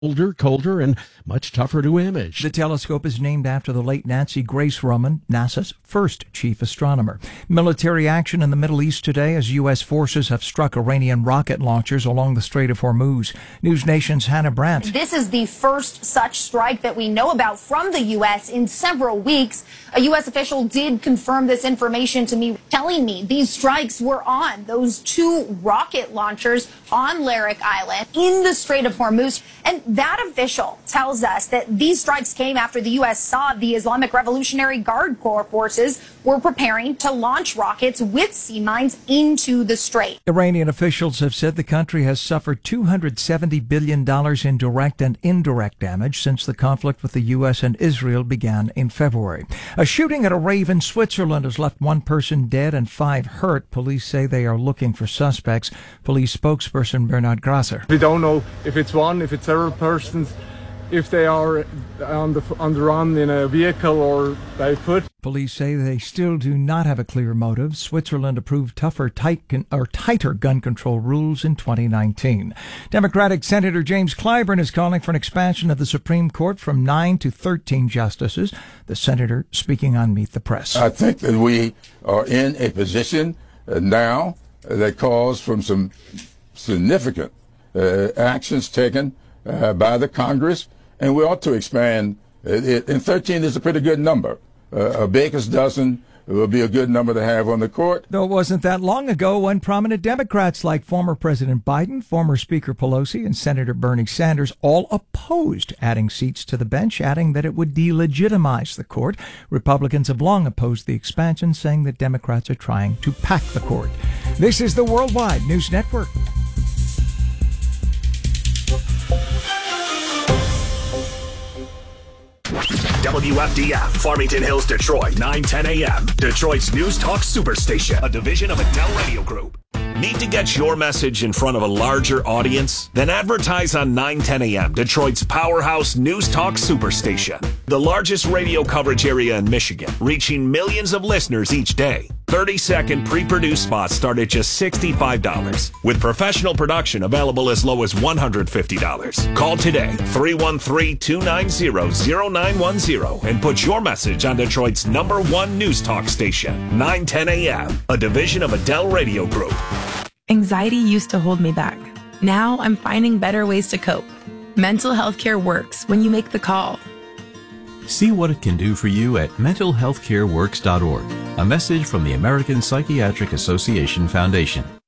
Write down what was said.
older, colder, and much tougher to image. The telescope is named after the late Nancy Grace Roman, NASA's first chief astronomer. Military action in the Middle East today as U.S. forces have struck Iranian rocket launchers along the Strait of Hormuz. News Nation's Hannah Brandt. This is the first such strike that we know about from the U.S. in several weeks. A U.S. official did confirm this information to me, telling me these strikes were on those two rocket launchers on Larik Island in the Strait of Hormuz. And that official tells us that these strikes came after the U.S. saw the Islamic Revolutionary Guard Corps forces were preparing to launch rockets with sea mines into the strait. Iranian officials have said the country has suffered $270 billion in direct and indirect damage since the conflict with the U.S. and Israel began in February. A shooting at a rave in Switzerland has left one person dead and 5 hurt. Police say they are looking for suspects. Police spokesperson Bernhard Grasser. We don't know if it's one, if it's several persons, if they are on the run in a vehicle or by foot. Police say they still do not have a clear motive. Switzerland approved tighter gun control rules in 2019. Democratic Senator James Clyburn is calling for an expansion of the Supreme Court from 9 to 13 justices. The senator speaking on Meet the Press. I think that we are in a position now that calls for some significant actions taken by the Congress, and we ought to expand it. And 13 is a pretty good number. A baker's dozen will be a good number to have on the court. Though it wasn't that long ago when prominent Democrats like former President Biden, former Speaker Pelosi, and Senator Bernie Sanders all opposed adding seats to the bench, adding that it would delegitimize the court. Republicans have long opposed the expansion, saying that Democrats are trying to pack the court. This is the Worldwide News Network. WFDF, Farmington Hills, Detroit, 9:10 a.m. Detroit's News Talk Superstation, a division of Adele Radio Group. Need to get your message in front of a larger audience? Then advertise on 9:10 a.m., Detroit's powerhouse News Talk Superstation. The largest radio coverage area in Michigan, reaching millions of listeners each day. 30-second pre-produced spots start at just $65, with professional production available as low as $150. Call today, 313-290-0910, and put your message on Detroit's #1 News Talk station, 9:10 a.m., a division of Adele Radio Group. Anxiety used to hold me back. Now I'm finding better ways to cope. Mental health care works when you make the call. See what it can do for you at mentalhealthcareworks.org. A message from the American Psychiatric Association Foundation.